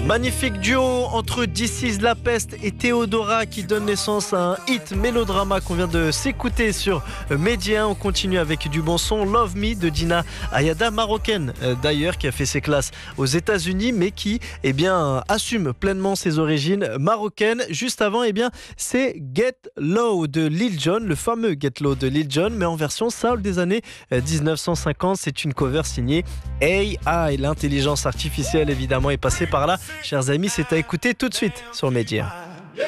Magnifique duo entre This Is La Peste et Théodora qui donne naissance à un hit mélodrama qu'on vient de s'écouter sur Média. On continue avec du bon son, Love Me de Dina Ayada, marocaine d'ailleurs, qui a fait ses classes aux États-Unis mais qui assume pleinement ses origines marocaines. Juste avant, c'est Get Low de Lil Jon, le fameux Get Low de Lil Jon, mais en version soul des années 1950. C'est une cover signée AI. L'intelligence artificielle évidemment est passée par là. Chers amis, c'est à écouter tout de suite sur Média.